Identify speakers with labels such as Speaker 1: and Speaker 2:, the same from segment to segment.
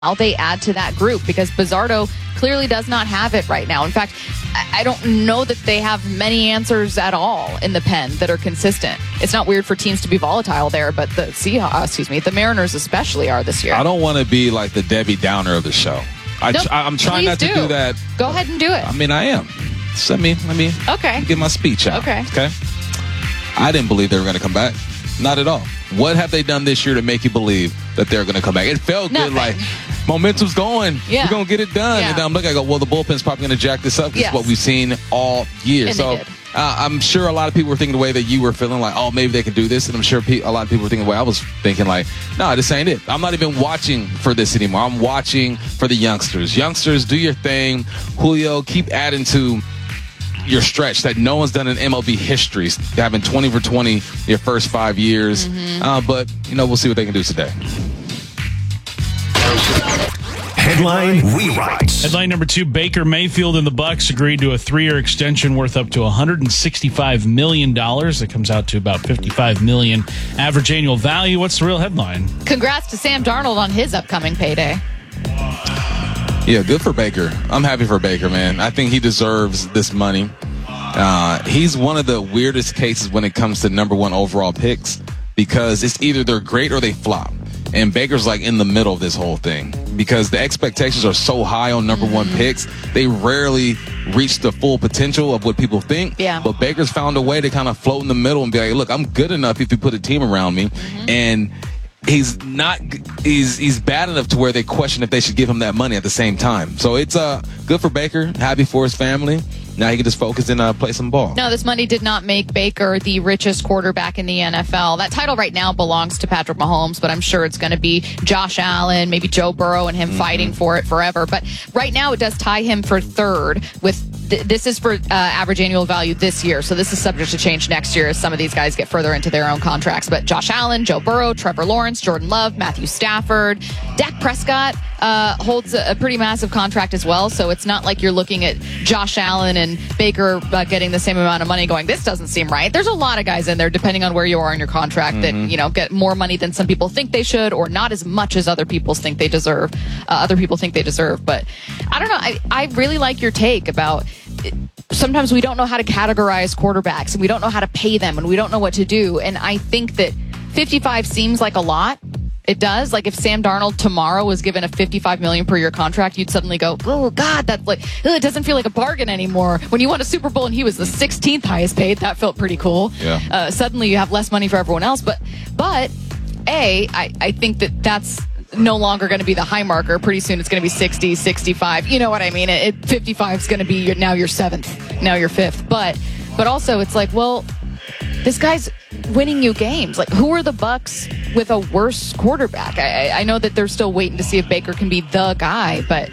Speaker 1: how they add to that group, because Bizzardo clearly does not have it right now. In fact, I don't know that they have many answers at all in the pen that are consistent. It's not weird for teams to be volatile there, but the Mariners especially are this year.
Speaker 2: I don't want to be like the Debbie Downer of the show. I'm trying not to do that.
Speaker 1: Go ahead and do it.
Speaker 2: I mean, I am. So let me get my speech out.
Speaker 1: Okay.
Speaker 2: I didn't believe they were going to come back. Not at all. What have they done this year to make you believe that they're going to come back? It felt good, like momentum's going.
Speaker 1: Yeah.
Speaker 2: We're going to get it done.
Speaker 1: Yeah.
Speaker 2: And then I'm looking, I go, well, the bullpen's probably going to jack this up. It's what we've seen all year.
Speaker 1: And
Speaker 2: so I'm sure a lot of people were thinking the way that you were feeling, like, oh, maybe they can do this. And I'm sure a lot of people were thinking the way I was thinking, like, no, this ain't it. I'm not even watching for this anymore. I'm watching for the youngsters. Youngsters, do your thing. Julio, keep adding to your stretch that no one's done in MLB history, having 20 for 20 your first 5 years. But, we'll see what they can do today.
Speaker 3: Headline rewrites.
Speaker 4: Headline number 2, Baker Mayfield and the Bucks agreed to a 3-year extension worth up to $165 million. That comes out to about $55 million average annual value. What's the real headline?
Speaker 1: Congrats to Sam Darnold on his upcoming payday.
Speaker 2: Yeah, good for Baker. I'm happy for Baker, man. I think he deserves this money. He's one of the weirdest cases when it comes to number 1 overall picks, because it's either they're great or they flop. And Baker's like in the middle of this whole thing, because the expectations are so high on number 1 picks. They rarely reach the full potential of what people think.
Speaker 1: Yeah.
Speaker 2: But Baker's found a way to kind of float in the middle and be like, look, I'm good enough if you put a team around me. And he's bad enough to where they question if they should give him that money at the same time. So it's good for Baker, happy for his family. Now he can just focus and play some ball.
Speaker 1: No, this money did not make Baker the richest quarterback in the NFL. That title right now belongs to Patrick Mahomes, but I'm sure it's going to be Josh Allen, maybe Joe Burrow, and him fighting for it forever. But right now it does tie him for third with this is for average annual value this year. So this is subject to change next year as some of these guys get further into their own contracts. But Josh Allen, Joe Burrow, Trevor Lawrence, Jordan Love, Matthew Stafford, Dak Prescott holds a pretty massive contract as well. So it's not like you're looking at Josh Allen and Baker getting the same amount of money going, this doesn't seem right. There's a lot of guys in there, depending on where you are in your contract, that, get more money than some people think they should, or not as much as other people think they deserve. But I don't know. I really like your take about sometimes we don't know how to categorize quarterbacks, and we don't know how to pay them, and we don't know what to do. And I think that 55 seems like a lot. It does. Like if Sam Darnold tomorrow was given a $55 million per year contract, you'd suddenly go, oh God, that's like, it doesn't feel like a bargain anymore. When you won a Super Bowl and he was the 16th highest paid, that felt pretty cool.
Speaker 2: Yeah.
Speaker 1: Suddenly you have less money for everyone else. But I think that's no longer going to be the high marker. Pretty soon it's going to be 60, 65. You know what I mean? 55 is going to be now your 7th, now your 5th. But also it's like, well, this guy's winning you games. Like, who are the Bucks with a worse quarterback? I know that they're still waiting to see if Baker can be the guy, but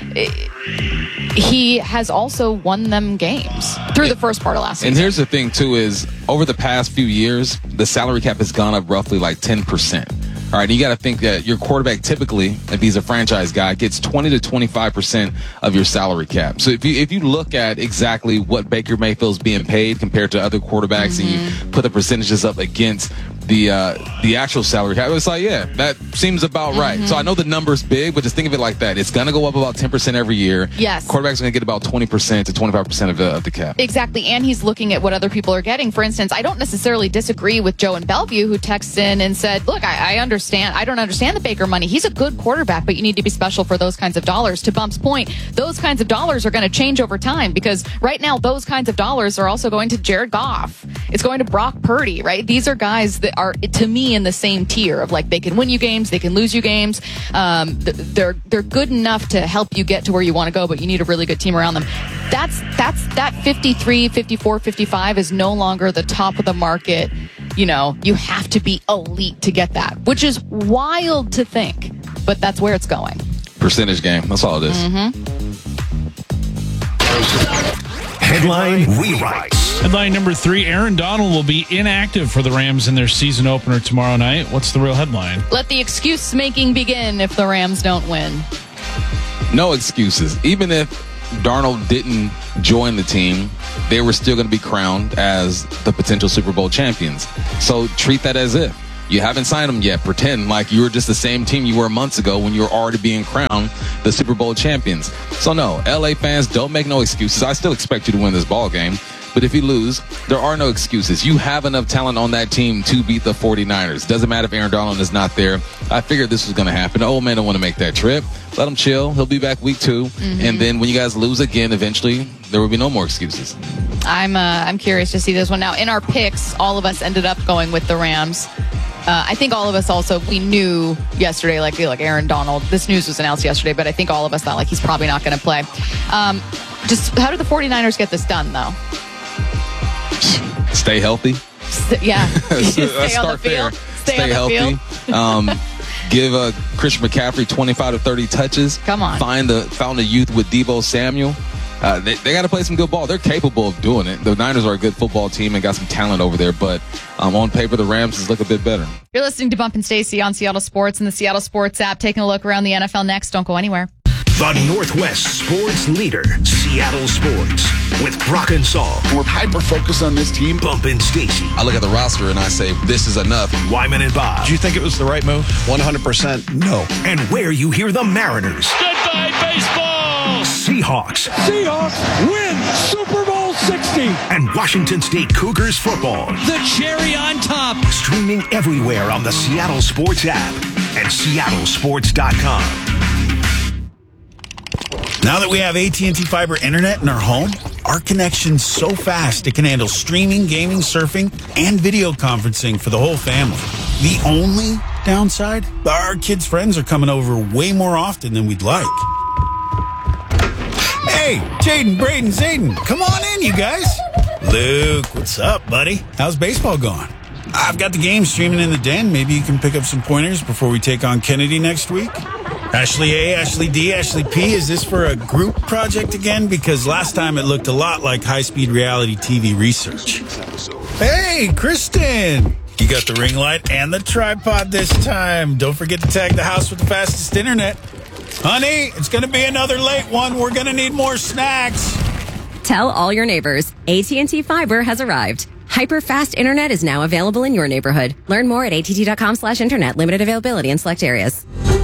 Speaker 1: he has also won them games through the first part of last season.
Speaker 2: And here's the thing, too, is over the past few years, the salary cap has gone up roughly like 10%. All right, you got to think that your quarterback typically, if he's a franchise guy, gets 20 to 25% of your salary cap. So if you look at exactly what Baker Mayfield's being paid compared to other quarterbacks, and you put the percentages up against the actual salary cap, it's like, yeah, that seems about right. So I know the number's big, but just think of it like that. It's going to go up about 10% every year.
Speaker 1: Yes.
Speaker 2: Quarterback's going to get about 20% to 25% of the cap.
Speaker 1: Exactly, and he's looking at what other people are getting. For instance, I don't necessarily disagree with Joe in Bellevue, who texts in and said, look, I don't understand the Baker money. He's a good quarterback, but you need to be special for those kinds of dollars. To Bump's point, those kinds of dollars are going to change over time, because right now those kinds of dollars are also going to Jared Goff. It's going to Brock Purdy, right? These are guys that are, to me, in the same tier of like, they can win you games, they can lose you games. They're good enough to help you get to where you want to go, but you need a really good team around them. That 53, 54, 55 is no longer the top of the market. You have to be elite to get that, which is wild to think, but that's where it's going.
Speaker 2: Percentage game. That's all it is.
Speaker 3: Headline rewrites.
Speaker 4: Headline number 3, Aaron Donald will be inactive for the Rams in their season opener tomorrow night. What's the real headline?
Speaker 1: Let the excuse making begin if the Rams don't win.
Speaker 2: No excuses. Even if Darnold didn't join the team, they were still going to be crowned as the potential Super Bowl champions. So treat that as if. You haven't signed him yet. Pretend like you were just the same team you were months ago when you were already being crowned the Super Bowl champions. So no, LA fans, don't make no excuses. I still expect you to win this ball game. But if you lose, there are no excuses. You have enough talent on that team to beat the 49ers. Doesn't matter if Aaron Donald is not there. I figured this was going to happen. The old man don't want to make that trip. Let him chill. He'll be back week 2. And then when you guys lose again, eventually, there will be no more excuses.
Speaker 1: I'm curious to see this one. Now, in our picks, all of us ended up going with the Rams. I think all of us also, we knew yesterday, like Aaron Donald, this news was announced yesterday, but I think all of us thought like he's probably not going to play. Just how do the 49ers get this done, though?
Speaker 2: Stay healthy.
Speaker 1: Yeah.
Speaker 2: Let's start there. Stay healthy. Give Christian McCaffrey 25 to 30 touches.
Speaker 1: Come on.
Speaker 2: Found the youth with Deebo Samuel. They got to play some good ball. They're capable of doing it. The Niners are a good football team and got some talent over there, but on paper, the Rams look a bit better.
Speaker 1: You're listening to Bump and Stacy on Seattle Sports and the Seattle Sports app. Taking a look around the NFL next. Don't go anywhere.
Speaker 3: The Northwest sports leader, Seattle Sports, with Brock and Saul.
Speaker 5: We're hyper-focused on this team.
Speaker 3: Bump and Stacy.
Speaker 6: I look at the roster and I say, this is enough.
Speaker 3: Wyman and Bob.
Speaker 7: Do you think it was the right move?
Speaker 5: 100% no.
Speaker 3: And where you hear the Mariners.
Speaker 4: Goodbye, baseball!
Speaker 3: Seahawks.
Speaker 8: Seahawks win Super Bowl 60.
Speaker 3: And Washington State Cougars football.
Speaker 8: The cherry on top.
Speaker 3: Streaming everywhere on the Seattle Sports app and seattlesports.com.
Speaker 9: Now that we have AT&T Fiber Internet in our home, our connection's so fast it can handle streaming, gaming, surfing, and video conferencing for the whole family. The only downside? Our kids' friends are coming over way more often than we'd like. Hey, Jaden, Braden, Zayden, come on in, you guys. Luke, what's up, buddy? How's baseball going? I've got the game streaming in the den. Maybe you can pick up some pointers before we take on Kennedy next week. Ashley A, Ashley D, Ashley P, is this for a group project again? Because last time it looked a lot like high-speed reality TV research. Hey, Kristen! You got the ring light and the tripod this time. Don't forget to tag the house with the fastest internet. Honey, it's going to be another late one. We're going to need more snacks.
Speaker 10: Tell all your neighbors, AT&T Fiber has arrived. Hyper-fast internet is now available in your neighborhood. Learn more at att.com/internet. Limited availability in select areas.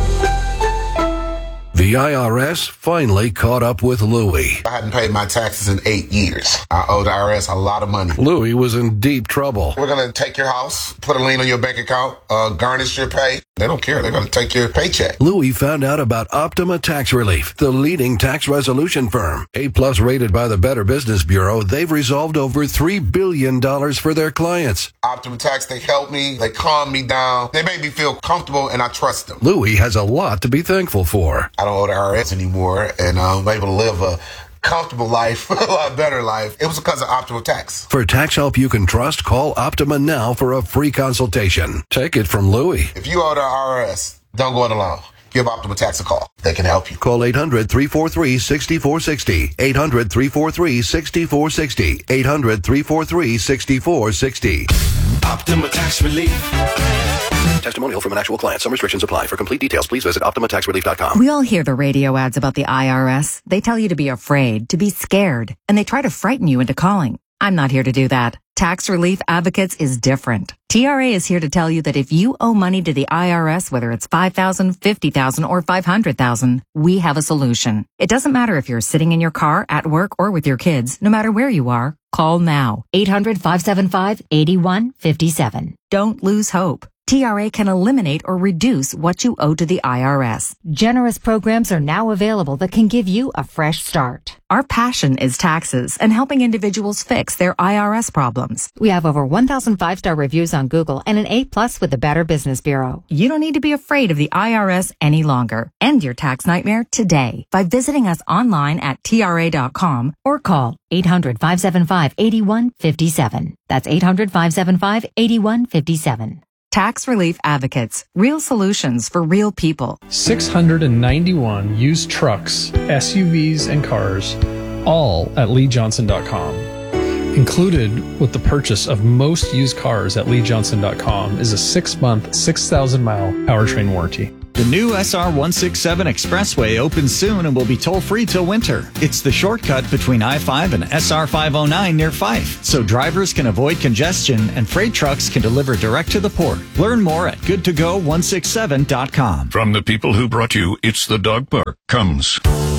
Speaker 11: The IRS finally caught up with Louie.
Speaker 12: I hadn't paid my taxes in 8 years. I owe the IRS a lot of money.
Speaker 11: Louie was in deep trouble.
Speaker 12: We're going to take your house, put a lien on your bank account, garnish your pay. They don't care. They're going to take your paycheck.
Speaker 11: Louie found out about Optima Tax Relief, the leading tax resolution firm. A-plus rated by the Better Business Bureau, they've resolved over $3 billion for their clients.
Speaker 12: Optima Tax, they helped me. They calmed me down. They made me feel comfortable, and I trust them.
Speaker 11: Louie has a lot to be thankful for.
Speaker 12: I don't owe the IRS anymore, and I'm able to live a comfortable life, a lot better life. It was because of Optima Tax.
Speaker 11: For tax help you can trust, call Optima now for a free consultation. Take it from Louie.
Speaker 12: If you owe the IRS, don't go it alone. Give Optima Tax a call. They can help you.
Speaker 11: Call 800-343-6460. 800-343-6460. 800-343-6460.
Speaker 3: Optima Tax Relief.
Speaker 11: Testimonial from an actual client. Some restrictions apply. For complete details, please visit OptimaTaxRelief.com.
Speaker 13: We all hear the radio ads about the IRS. They tell you to be afraid, to be scared, and they try to frighten you into calling. I'm not here to do that. Tax Relief Advocates is different. TRA is here to tell you that if you owe money to the IRS, whether it's $5,000, $50,000, or $500,000, we have a solution. It doesn't matter if you're sitting in your car, at work, or with your kids. No matter where you are, call now. 800-575-8157. Don't lose hope. TRA can eliminate or reduce what you owe to the IRS. Generous programs are now available that can give you a fresh start. Our passion is taxes and helping individuals fix their IRS problems. We have over 1,000 5-star reviews on Google and an A+ with the Better Business Bureau. You don't need to be afraid of the IRS any longer. End your tax nightmare today by visiting us online at TRA.com or call 800-575-8157. That's 800-575-8157. Tax Relief Advocates. Real solutions for real people.
Speaker 14: 691 used trucks, SUVs, and cars, all at LeeJohnson.com. Included with the purchase of most used cars at LeeJohnson.com is a 6-month, 6,000-mile powertrain warranty.
Speaker 7: The new SR 167 Expressway opens soon and will be toll-free till winter. It's the shortcut between I-5 and SR 509 near Fife, so drivers can avoid congestion and freight trucks can deliver direct to the port. Learn more at goodtogo167.com.
Speaker 15: From the people who brought you It's the Dog Park comes